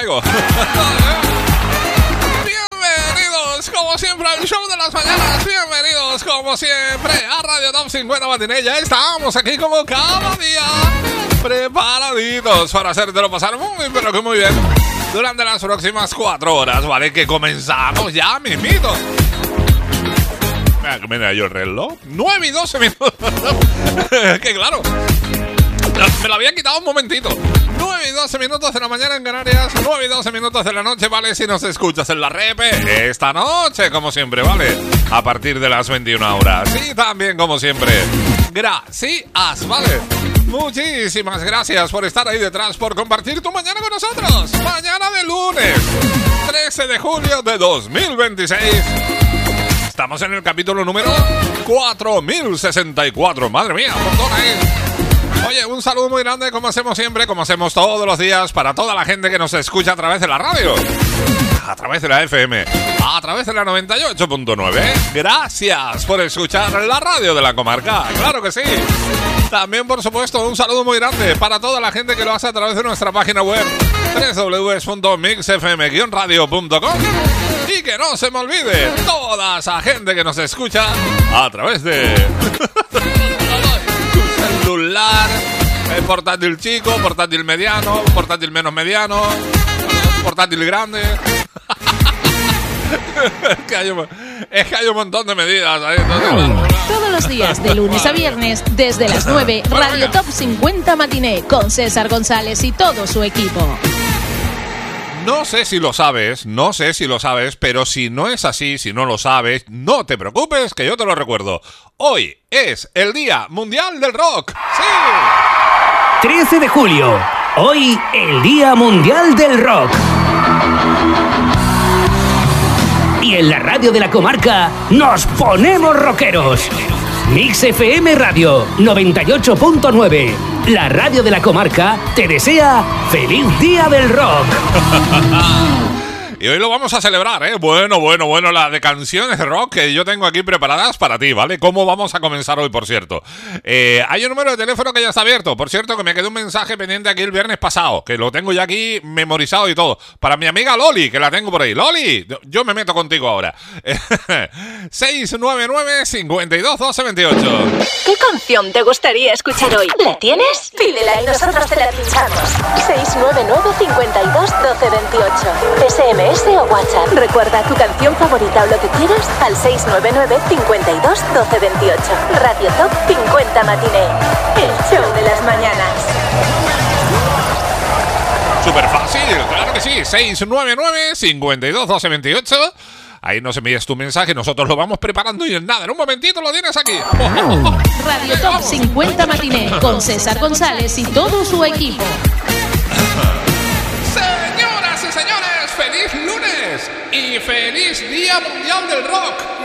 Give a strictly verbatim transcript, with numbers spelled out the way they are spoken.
traigo. Bienvenidos, como siempre, al show de las mañanas. Bienvenidos, como siempre, a Radio Top cincuenta Matiné. Ya estamos aquí como cada día, preparaditos para hacértelo pasar muy, pero que muy bien durante las próximas cuatro horas, ¿vale? Que comenzamos ya, mismito. Mira, que mira yo el reloj. nueve y doce minutos. Que claro, me lo había quitado un momentito. nueve y doce minutos de la mañana en Canarias. nueve y doce minutos de la noche, ¿vale? Si nos escuchas en la repe esta noche, como siempre, ¿vale? A partir de las veintiuna horas. Y también, como siempre, gracias, ¿vale? Muchísimas gracias por estar ahí detrás, por compartir tu mañana con nosotros. Mañana de lunes, trece de julio de dos mil veintiséis. Estamos en el capítulo número cuatro mil sesenta y cuatro. Madre mía, un montón ahí. Oye, un saludo muy grande, como hacemos siempre, como hacemos todos los días, para toda la gente que nos escucha a través de la radio, a través de la F M, a través de la noventa y ocho punto nueve. Gracias por escuchar la radio de la comarca, claro que sí. También, por supuesto, un saludo muy grande para toda la gente que lo hace a través de nuestra página web doble u doble u doble u punto mix f m guion radio punto com. Y que no se me olvide, toda esa gente que nos escucha a través de celular, el portátil chico, portátil mediano, portátil menos mediano, portátil grande. es, que hay un, es que hay un montón de medidas ahí. Entonces, todos los días, de lunes a viernes, desde las nueve, Radio Top cincuenta Matiné, con César González y todo su equipo. No sé si lo sabes, no sé si lo sabes, pero si no es así, si no lo sabes, no te preocupes, que yo te lo recuerdo. Hoy es el Día Mundial del Rock. ¡Sí! trece de julio, hoy el Día Mundial del Rock. Y en la radio de la comarca nos ponemos rockeros. Mix F M Radio noventa y ocho punto nueve. La radio de la comarca te desea feliz Día del Rock. Y hoy lo vamos a celebrar, ¿eh? Bueno, bueno, bueno, la de canciones de rock que yo tengo aquí preparadas para ti, ¿vale? ¿Cómo vamos a comenzar hoy, por cierto? Eh, hay un número de teléfono que ya está abierto. Por cierto, que me quedó un mensaje pendiente aquí el viernes pasado, que lo tengo ya aquí memorizado y todo. Para mi amiga Loli, que la tengo por ahí. Loli, yo me meto contigo ahora. seis nueve nueve, cinco dos, uno dos dos ocho. ¿Qué canción te gustaría escuchar hoy? ¿La tienes? Pídela y nosotros te la pinchamos. seis nueve nueve, cinco dos, uno dos dos ocho. S M S o WhatsApp. Recuerda tu canción favorita o lo que quieras al seis nueve nueve, cinco dos, uno dos dos ocho. Radio Top cincuenta Matiné, el show de las mañanas. Súper fácil, claro que sí. seis nueve nueve, cinco dos, uno dos dos ocho. Ahí nos envías tu mensaje, nosotros lo vamos preparando y en nada, en un momentito lo tienes aquí. Radio Top cincuenta Matiné, con César González y todo su equipo. Señoras y señores, feliz lunes y feliz Día Mundial del Rock.